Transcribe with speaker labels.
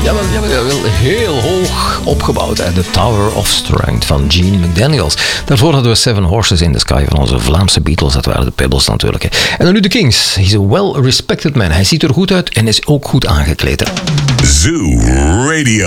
Speaker 1: Jawel, heel hoog opgebouwd. Hè? The Tower of Strength van Gene McDaniels. Daarvoor hadden we Seven Horses in the Sky van onze Vlaamse Beatles. Dat waren de Pebbles natuurlijk. Hè? En dan nu de Kings. He's a well-respected man. Hij ziet er goed uit en is ook goed aangekleed. Hè?
Speaker 2: Zoo Radio.